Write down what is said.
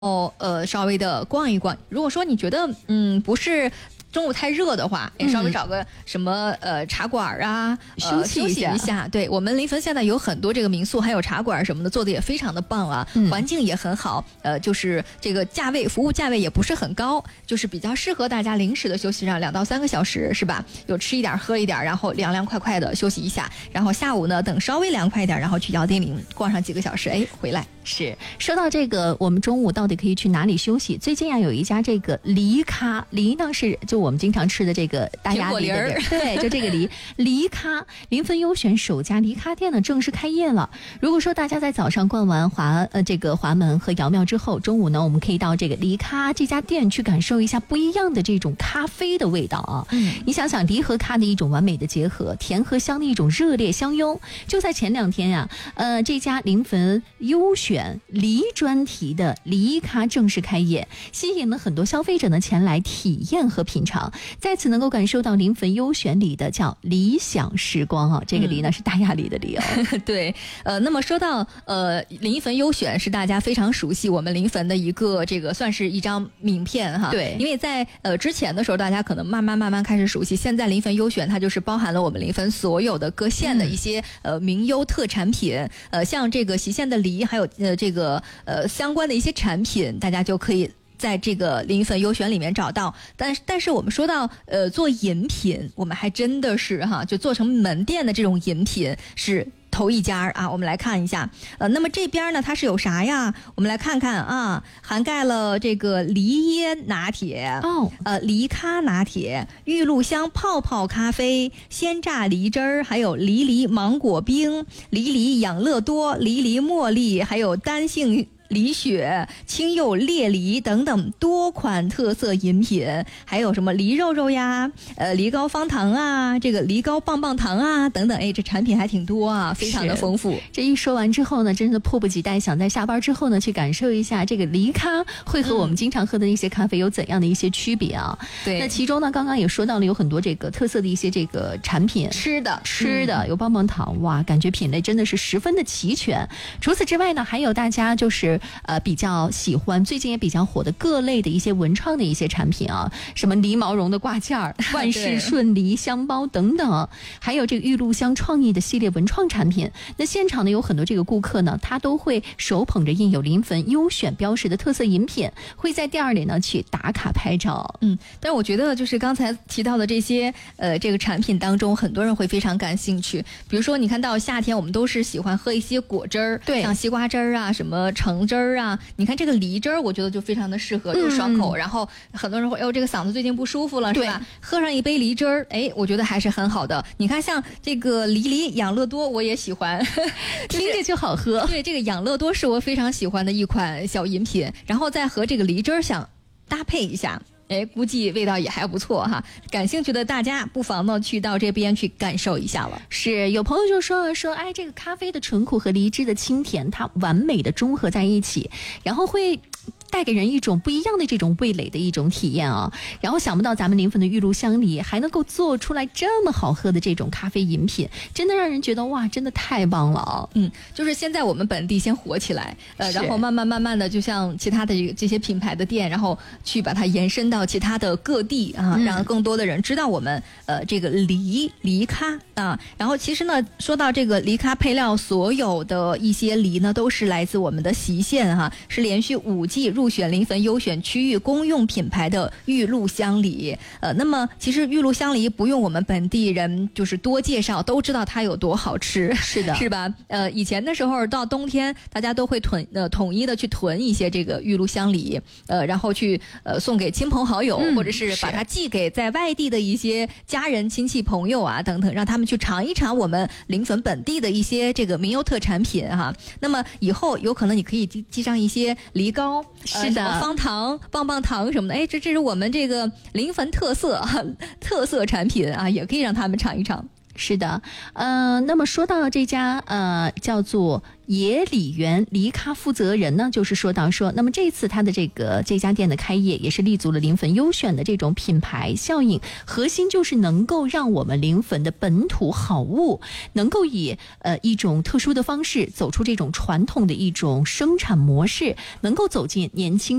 稍微的逛一逛。如果说你觉得不是中午太热的话，稍微找个什么茶馆啊， 休息一下。 对，我们临汾现在有很多这个民宿，还有茶馆什么的，做的也非常的棒啊，环境也很好。就是这个价位，服务价位也不是很高，就是比较适合大家临时的休息上2到3个小时，是吧？有吃一点喝一点，然后凉凉快快的休息一下，然后下午呢等稍微凉快一点，然后去姚丁林逛上几个小时，回来。 是说到这个，我们中午到底可以去哪里休息？最近有一家这个梨咖，梨呢是就我们经常吃的这个大鸭梨的梨，对，就这个梨咖，临汾优选首家梨咖店呢正式开业了。如果说大家在早上逛完华门和姚庙之后，中午呢我们可以到这个梨咖这家店去感受一下不一样的这种咖啡的味道啊。你想想梨和咖的一种完美的结合，甜和香的一种热烈相拥。就在前2天呀，这家临汾优选梨专题的梨咖正式开业，吸引了很多消费者呢前来体验和品尝，在此能够感受到临汾优选里的叫理想时光啊。这个梨呢是大鸭梨的梨哦。 对，那么说到临汾优选是大家非常熟悉我们临汾的一个这个算是一张名片哈。 对， 因为在之前的时候大家可能慢慢开始熟悉，现在临汾优选它就是包含了我们临汾所有的各县的一些名优特产品，像这个隰县的梨，还有这个相关的一些产品，大家就可以在这个临汾优选里面找到。但是我们说到做饮品，我们还真的是就做成门店的这种饮品是头一家啊。我们来看一下，那么这边呢它是有啥呀？我们来看看啊，涵盖了这个梨椰拿铁梨咖拿铁、玉露香泡泡咖啡、鲜榨梨汁儿，还有梨芒果冰、梨养乐多、梨茉莉，还有单性梨雪、青柚烈梨等等多款特色饮品，还有什么梨肉肉呀、梨膏方糖啊、这个梨膏棒棒糖啊等等，这产品还挺多啊，非常的丰富。 这一说完之后呢，真的迫不及待想在下班之后呢去感受一下这个梨咖会和我们经常喝的那些咖啡有怎样的一些区别啊。 对， 那其中呢刚刚也说到了有很多这个特色的一些这个产品，吃的有棒棒糖，哇，感觉品类真的是十分的齐全。除此之外呢，还有大家就是比较喜欢最近也比较火的各类的一些文创的一些产品啊，什么梨毛绒的挂件儿、万事顺梨香包等等，还有这个玉露香创意的系列文创产品。那现场呢有很多这个顾客呢，他都会手捧着印有临汾优选标识的特色饮品，会在店里呢去打卡拍照。 但是我觉得就是刚才提到的这些这个产品当中，很多人会非常感兴趣。比如说你看到夏天我们都是喜欢喝一些果汁儿，对，像西瓜汁儿啊、什么橙汁儿啊，你看这个梨汁儿，我觉得就非常的适合，又爽口。然后很多人会，这个嗓子最近不舒服了，是吧？喝上一杯梨汁儿，我觉得还是很好的。你看像这个梨养乐多，我也喜欢， 听着就好喝。 对，这个养乐多是我非常喜欢的一款小饮品，然后再和这个梨汁儿想搭配一下。估计味道也还不错哈，感兴趣的大家不妨呢去到这边去感受一下了。 是，有朋友就说这个咖啡的醇苦和梨汁的清甜，它完美的中和在一起，然后会带给人一种不一样的这种味蕾的一种体验啊。然后想不到咱们临汾的玉露香梨还能够做出来这么好喝的这种咖啡饮品，真的让人觉得哇，真的太棒了啊。 就是现在我们本地先火起来，然后慢慢的就像其他的这些品牌的店，然后去把它延伸到其他的各地啊，让更多的人知道我们这个梨咖啊。然后其实呢，说到这个梨咖配料，所有的一些梨呢都是来自我们的隰县哈，是连续5季入选临汾优选区域公用品牌的玉露香梨。那么其实玉露香梨不用我们本地人就是多介绍，都知道它有多好吃， 是的， 是吧？以前的时候到冬天，大家都会统一的去囤一些这个玉露香梨，然后去送给亲朋好友，或者是把它寄给在外地的一些家人、亲戚、朋友啊等等，让他们去尝一尝我们临汾本地的一些这个名优特产品哈。那么以后有可能你可以寄上一些梨膏。 是的， 方糖、棒棒糖什么的，这是我们这个临汾特色产品啊，也可以让他们尝一尝。 是的，那么说到这家叫做野里园梨咖负责人呢，就是说到说，那么这次他的这家店的开业也是立足了临汾优选的这种品牌效应，核心就是能够让我们临汾的本土好物能够以一种特殊的方式走出这种传统的一种生产模式，能够走进年轻